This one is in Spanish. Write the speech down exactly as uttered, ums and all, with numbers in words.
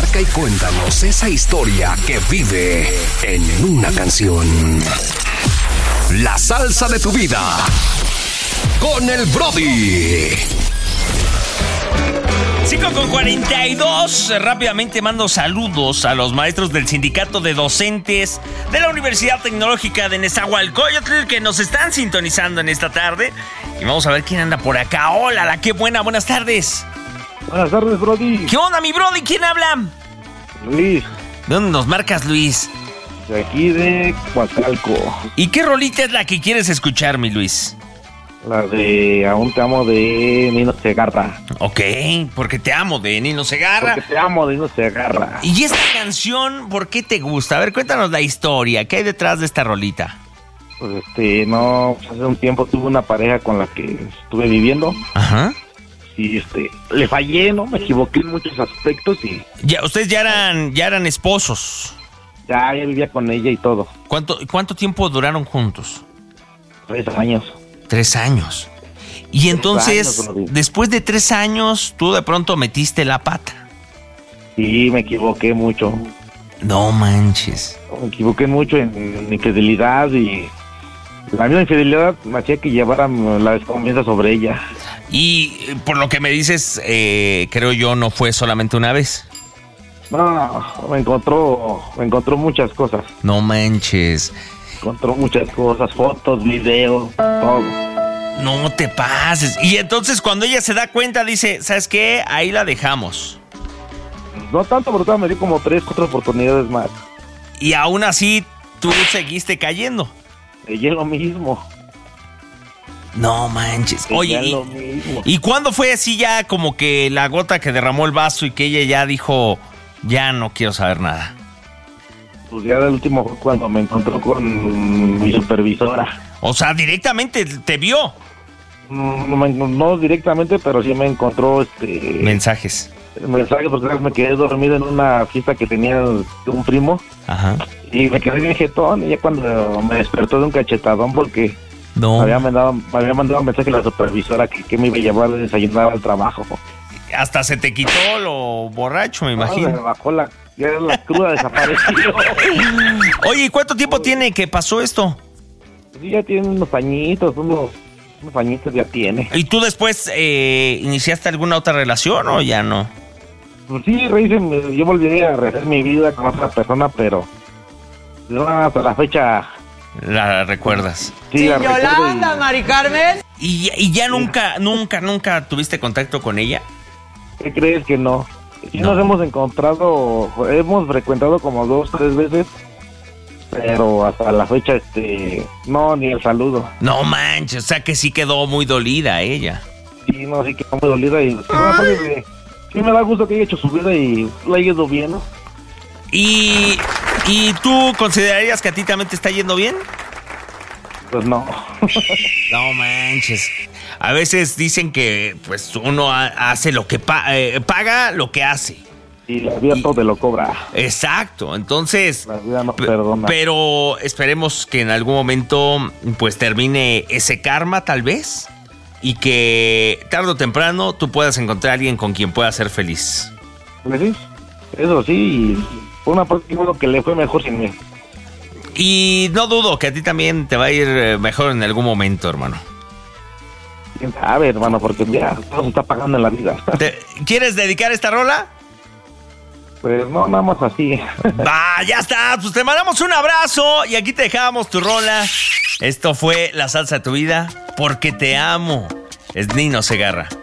Marca y cuéntanos esa historia que vive en una canción. La salsa de tu vida con el Brody. cinco con cuarenta y dos. Rápidamente mando saludos a los maestros del Sindicato de Docentes de la Universidad Tecnológica de Nezahualcóyotl que nos están sintonizando en esta tarde. Y vamos a ver quién anda por acá. Hola, la qué buena, buenas tardes. Buenas tardes, Brody. ¿Qué onda, mi Brody? ¿Quién habla? Luis. ¿De dónde nos marcas, Luis? De aquí de Coacalco. ¿Y qué rolita es la que quieres escuchar, mi Luis? La de Aún te amo de Nino Segarra. Ok, porque te amo de Nino Segarra. Porque te amo de Nino Segarra. ¿Y esta canción por qué te gusta? A ver, cuéntanos la historia. ¿Qué hay detrás de esta rolita? Pues este, no, hace un tiempo tuve una pareja con la que estuve viviendo. Ajá. Y este, le fallé, ¿no? Me equivoqué en muchos aspectos y... Ya, ustedes ya eran, ya eran esposos. Ya, ya vivía con ella y todo. ¿Cuánto, cuánto tiempo duraron juntos? Tres años. Tres años. Y Tres entonces, años, después de tres años, tú de pronto metiste la pata. Sí, me equivoqué mucho. No manches. Me equivoqué mucho en, en infidelidad y... La misma infidelidad me hacía que llevara la desconfianza sobre ella. Y por lo que me dices, eh, creo yo, no fue solamente una vez. No, me encontró, me encontró muchas cosas. No manches. Encontró muchas cosas, fotos, videos, todo. No te pases. Y entonces cuando ella se da cuenta, dice, ¿sabes qué? Ahí la dejamos. No tanto, pero me dio como tres, cuatro oportunidades más. Y aún así, tú seguiste cayendo. Ella es lo mismo. No manches. Oye, Ella es y, lo mismo. ¿y cuándo fue así ya como que la gota que derramó el vaso y que ella ya dijo, ya no quiero saber nada? Pues ya el último fue cuando me encontró con mi supervisora. O sea, directamente te vio. No, no, no directamente, pero sí me encontró este Mensajes. mensajes porque me quedé dormido en una fiesta que tenía un primo. Ajá. Y me quedé bien jetón, y ya cuando me despertó de un cachetadón porque No. me había mandado, me había mandado un mensaje a la supervisora que, que me iba a llevar a desayunar al trabajo. Hasta se te quitó lo borracho, me No, imagino. me bajó la, ya la cruda desapareció. Oye, ¿y cuánto tiempo tiene que pasó esto? Sí, ya tiene unos pañitos, unos, unos pañitos ya tiene. ¿Y tú después eh, iniciaste alguna otra relación o ya no? Pues sí, Reyes, yo volví a rehacer mi vida con otra persona, pero no, hasta la fecha... La recuerdas. Sí, la recuerdo Yolanda, y- Mari Carmen. ¿Y, y ya nunca, nunca, nunca tuviste contacto con ella? ¿Qué crees que no? Sí No. nos hemos encontrado, hemos frecuentado como dos, tres veces, pero hasta la fecha, este, no, ni el saludo. No manches, o sea que sí quedó muy dolida ella. Sí, no, sí que muy dolida y sí, me, sí me da gusto que haya hecho su vida y la haya ido bien, ¿no? ¿Y, ¿Y tú considerarías que a ti también te está yendo bien? Pues no. No manches. A veces dicen que pues uno ha- hace lo que pa- eh, paga lo que hace. Y la vida Y- todo te lo cobra. Exacto, entonces... La vida no P- perdona. Pero esperemos que en algún momento pues termine ese karma tal vez y que tarde o temprano tú puedas encontrar a alguien con quien puedas ser feliz. Pues sí, eso sí, y por una parte creo que le fue mejor sin mí. Y no dudo que a ti también te va a ir eh, mejor en algún momento, hermano. Quién sabe, hermano, porque ya todo se está pagando en la vida. ¿Te- ¿Quieres dedicar esta rola? Pues no, nada más así. Va, ya está, pues te mandamos un abrazo y aquí te dejamos tu rola. Esto fue La Salsa de tu Vida, porque te amo. Es Nino Segarra.